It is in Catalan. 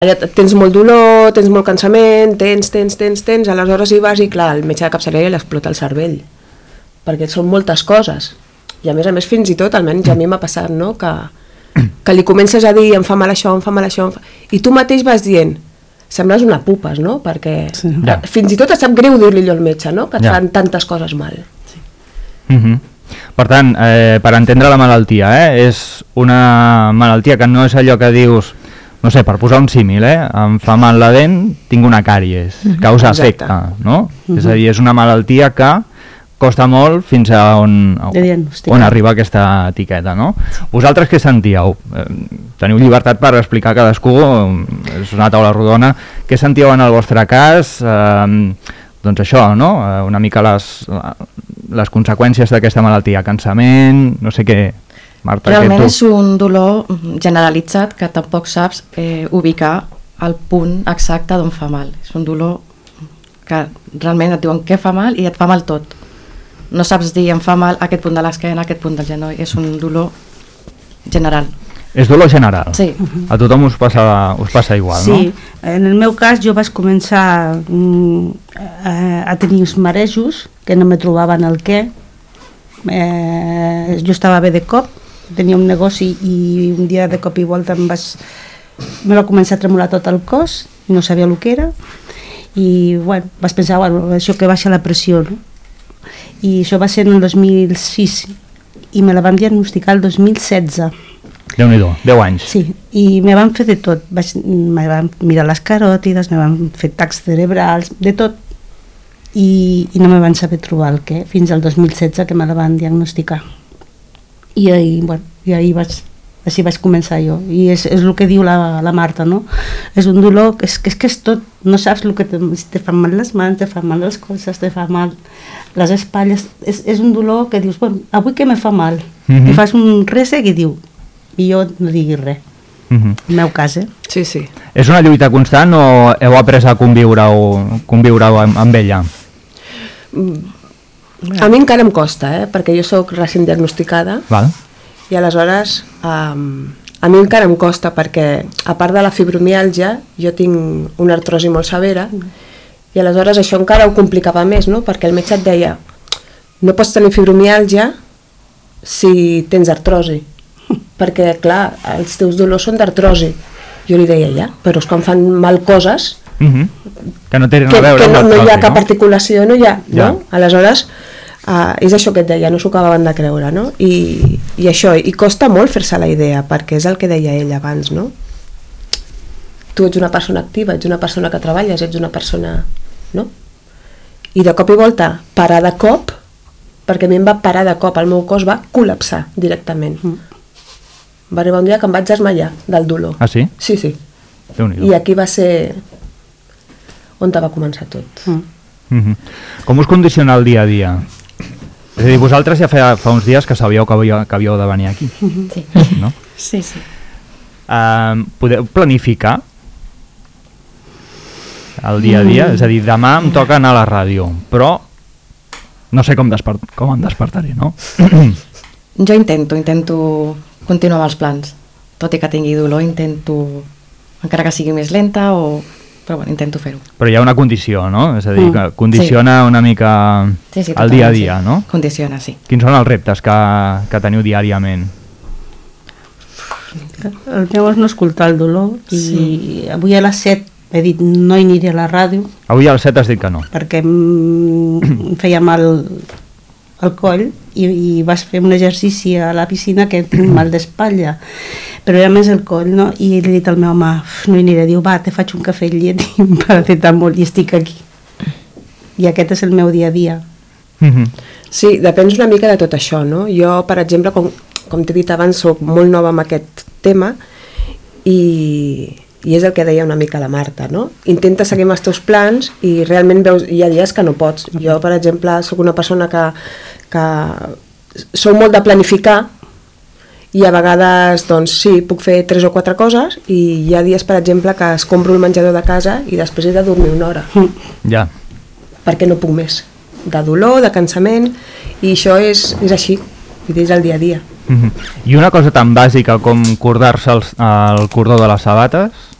tens molt dolor, tens molt cansament, tens, aleshores hi vas i clar, el metge de capçalera li explota el cervell, perquè són moltes coses, i a més fins i tot, almenys a mi m'ha passat, no? que li comences a dir em fa mal això, i tu mateix vas dient, sembles una pupes, no? Perquè fins i tot et sap greu dir-li allò al metge, no? Que et fan tantes coses mal. Per tant, per entendre la malaltia, és una malaltia que no és allò que dius, no sé, per posar un símil, em fa mal la dent, tinc una càries, causa-efecte, no? És a dir, és una malaltia que costa molt fins a on arriba aquesta etiqueta, no? Vosaltres què sentíeu? Teniu llibertat per explicar cadascú, és una taula rodona, què sentíeu en el vostre cas? Doncs això, no? Una mica les conseqüències d'aquesta malaltia, cansament, no sé què... Marta, realment és un dolor generalitzat que tampoc saps ubicar el punt exacte d'on fa mal. És un dolor que realment et diuen què fa mal i et fa mal tot. No saps dir em fa mal aquest punt de l'esquena, aquest punt del genoll. És un dolor general. És dolor general? Sí. A tothom us passa igual, no? Sí, en el meu cas jo vaig començar a tenir uns marejos que no me trobaven el què. Jo estava bé de cop, tenia un negoci i un dia de cop i volta me va començar a tremolar tot el cos, no sabia el que era i bueno, vaig pensar, bueno, això que baixa la pressió, no? I això va ser en el 2006 i me la van diagnosticar el 2016. Déu-n'hi-do, 10 anys. Sí, i me van fer de tot, me van mirar les caròtides, me van fer tacs cerebrals, de tot, i no me van saber trobar el què, fins al 2016 que me la van diagnosticar. I ahir així vaig començar jo, i és el que diu la Marta, no? És un dolor que és tot, no saps el que te fan mal les mans, te fan mal els colzes, te fan mal les espatlles, és un dolor que dius, bueno, avui que me fa mal, i fas un resec i diu, i jo no diguis res, en el meu cas, Sí, sí. És una lluita constant o heu après a conviure amb ella? A mi encara em costa, perquè jo soc recent diagnosticada. Val. I aleshores a mi encara em costa perquè a part de la fibromiàlgia jo tinc una artrosi molt severa i aleshores això encara ho complicava més, no? Perquè el metge et deia no pots tenir fibromiàlgia si tens artrosi perquè clar, els teus dolors són d'artrosi. Jo li deia ja, però és quan fan mal coses que no tenen a veure amb l'artrosi, no hi ha cap articulació, no hi ha, no? Aleshores és això que et deia, no s'ho acabaven de creure, no? I això, i costa molt fer-se la idea, perquè és el que deia ell abans, no? Tu ets una persona activa, ets una persona que treballes, ets una persona, no? I de cop i volta, parar de cop, perquè a mi em va parar de cop, el meu cos va col·lapsar directament. Va arribar un dia que em vaig desmaiar del dolor. Ah, sí? Sí, sí. Déu-n'hi-do. I aquí va ser on va començar tot. Com us condiciona el dia a dia? És a dir, vosaltres ja fa uns dies que sabíeu que havíeu de venir aquí, no? Sí, sí. Podeu planificar el dia a dia? És a dir, demà em toca anar a la ràdio, però no sé com em despertaré, no? Jo intento continuar amb els plans. Tot i que tingui dolor, intento, encara que sigui més lenta, però bueno, intento fer-ho. Però hi ha una condició, no? És a dir, que condiciona una mica el dia a dia, no? Condiciona, sí. Quins són els reptes que teniu diàriament? El meu és no escoltar el dolor i avui a les 7 he dit no hi aniré a la ràdio. Avui a les 7 has dit que no. Perquè em feia mal el coll i vas fer un exercici a la piscina que tinc mal d'espatlla, però era més el coll, no? I li he dit al meu home, no hi aniré, diu, va, te faig un cafè amb llet i un paracetamol i estic aquí. I aquest és el meu dia a dia. Sí, depèn una mica de tot això, no? Jo, per exemple, com t'he dit abans, soc molt nova amb aquest tema i és el que deia una mica la Marta, no? Intenta seguir amb els teus plans i realment veus, hi ha dies que no pots. Jo, per exemple, soc una persona que sou molt de planificar i a vegades, doncs sí, puc fer 3 o 4 coses i hi ha dies, per exemple, que escombro el menjador de casa i després he de dormir una hora. Ja. Perquè no puc més. De dolor, de cansament, i això és així, és el dia a dia. I una cosa tan bàsica com cordar-se el cordó de les sabates,